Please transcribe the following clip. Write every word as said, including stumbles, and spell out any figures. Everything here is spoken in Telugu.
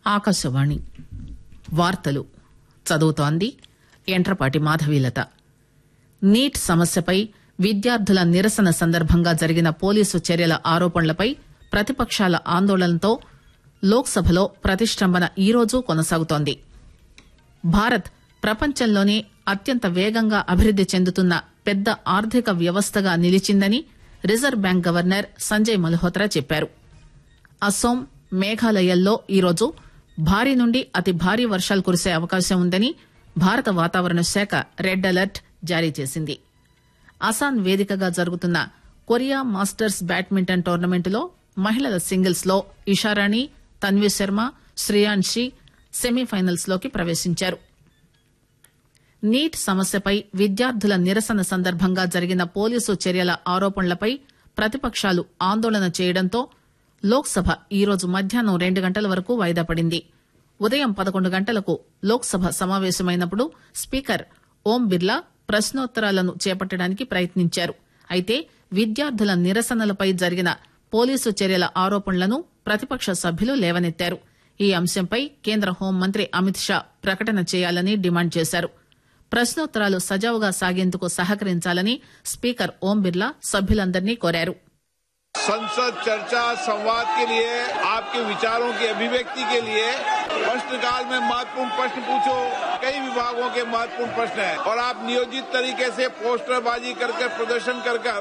ఆకాశవాణి వార్తలు చదువుతోంది ఎంట్రపాటి మాధవీలత. నీట్ సమస్యపై విద్యార్థుల నిరసన సందర్భంగా జరిగిన పోలీసు చర్యల ఆరోపణలపై ప్రతిపక్షాల ఆందోళనతో లోక్ సభలో ప్రతిష్టంభన ఈరోజు కొనసాగుతోంది. భారత్ ప్రపంచంలోనే అత్యంత వేగంగా అభివృద్ది చెందుతున్న పెద్ద ఆర్థిక వ్యవస్థగా నిలిచిందని reserve bank governor Sanjay Malhotra చెప్పారు. అస్సోం, మేఘాలయల్లో ఈరోజు భారీ నుండి అతి భారీ వర్షాలు కురిసే అవకాశం ఉందని భారత వాతావరణ శాఖ రెడ్ అలర్ట్ జారీ చేసింది. అసాన్ వేదికగా జరుగుతున్న కొరియా మాస్టర్స్ బ్యాడ్మింటన్ టోర్నమెంటులో మహిళల సింగిల్స్ లో ఇషారాణి, తన్వీ శర్మ, శ్రేయాన్షి సెమీఫైనల్స్ లోకి ప్రవేశించారు. నీట్ సమస్యపై విద్యార్థుల నిరసన సందర్భంగా జరిగిన పోలీసు చర్యల ఆరోపణలపై ప్రతిపక్షాలు ఆందోళన చేయడంతో లోక్ సభ ఈరోజు మధ్యాహ్నం రెండు గంటల వరకు వాయిదా పడింది. ఉదయం పదకొండు గంటలకు లోక్ సభ సమావేశమైనప్పుడు స్పీకర్ ఓం బిర్లా ప్రశ్నోత్తరాలను చేపట్టడానికి ప్రయత్నించారు. అయితే విద్యార్థుల నిరసనలపై జరిగిన పోలీసు చర్యల ఆరోపణలను ప్రతిపక్ష సభ్యులు లేవనెత్తారు. ఈ అంశంపై కేంద్ర హోంమంత్రి అమిత్ షా ప్రకటన చేయాలని డిమాండ్ చేశారు. ప్రశ్నోత్తరాలు సజావుగా సాగేందుకు సహకరించాలని స్పీకర్ ఓం బిర్లా సభ్యులందరినీ కోరారు. संसद चर्चा संवाद के लिए, आपके विचारों की अभिव्यक्ति के लिए प्रश्नकाल में महत्वपूर्ण प्रश्न पूछो. कई विभागों के महत्वपूर्ण प्रश्न हैं और आप नियोजित तरीके से पोस्टरबाजी करके प्रदर्शन कर